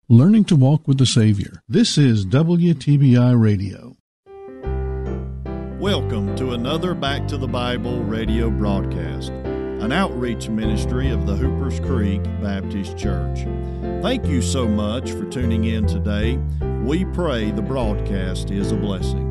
Learning to Walk with the Savior. This is WTBI Radio. Welcome to another Back to the Bible radio broadcast, an outreach ministry of the Hoopers Creek Baptist Church. Thank you so much for tuning in today. We pray the broadcast is a blessing.